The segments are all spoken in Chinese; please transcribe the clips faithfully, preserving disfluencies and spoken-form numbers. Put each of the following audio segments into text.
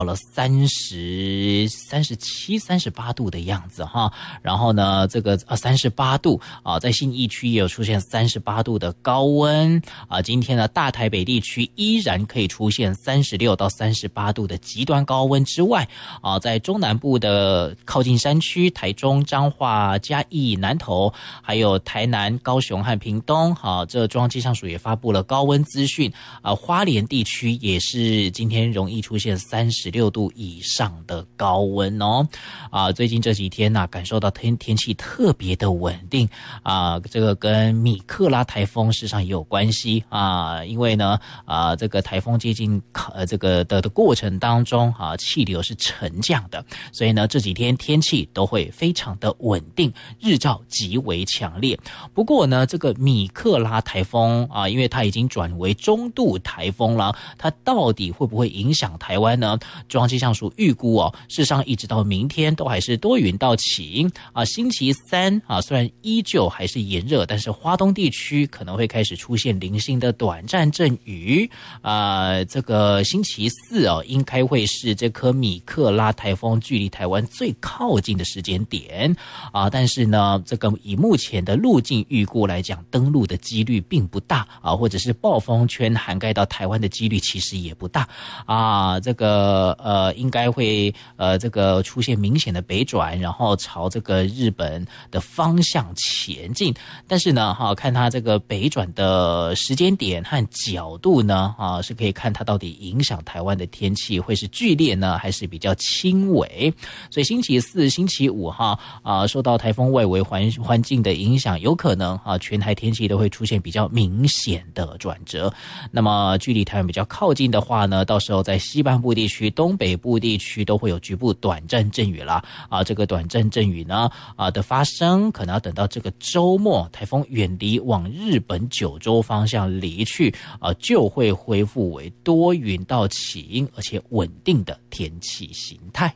到了三十三十七三十八度的样子哈，然后呢这个呃三十八度啊，在信义区也有出现三十八度的高温啊。今天呢大台北地区依然可以出现三十六到三十八度的极端高温之外啊，在中南部的靠近山区，台中、彰化、嘉义、南投，还有台南、高雄和屏东啊，这中央气象署也发布了高温资讯啊，花莲地区也是今天容易出现三十六度以上的高温哦。啊，最近这几天呢、啊，感受到天天气特别的稳定啊，这个跟米克拉台风事实上也有关系啊，因为呢啊，这个台风接近呃这个的的过程当中啊，气流是沉降的，所以呢这几天天气都会非常的稳定，日照极为强烈。不过呢，这个米克拉台风啊，因为它已经转为中度台风了，它到底会不会影响台湾呢？中央气象署预估哦，事实上一直到明天都还是多云到晴啊。星期三啊，虽然依旧还是炎热，但是花东地区可能会开始出现零星的短暂阵雨啊。这个星期四哦，应该会是这颗米克拉台风距离台湾最靠近的时间点啊。但是呢，这个以目前的路径预估来讲，登陆的几率并不大啊，或者是暴风圈涵盖到台湾的几率其实也不大啊。这个呃，应该会呃，这个出现明显的北转，然后朝这个日本的方向前进。但是呢，哈，看它这个北转的时间点和角度呢，啊，是可以看它到底影响台湾的天气会是剧烈呢，还是比较轻微。所以星期四、星期五哈啊，受到台风外围环环境的影响，有可能啊，全台天气都会出现比较明显的转折。那么距离台湾比较靠近的话呢，到时候在西半部地区、东北部地区都会有局部短暂阵雨啦。啊，这个短暂阵雨呢啊的发生，可能要等到这个周末台风远离往日本九州方向离去啊，就会恢复为多云到晴而且稳定的天气形态。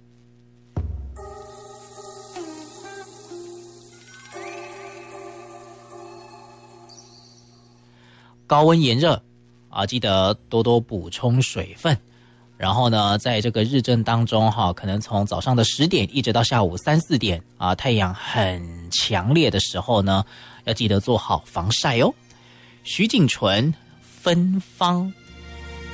高温炎热啊，记得多多补充水分。然后呢，在这个日正当中哈，可能从早上的十点一直到下午三四点啊，太阳很强烈的时候呢，要记得做好防晒哦。徐锦纯芬芳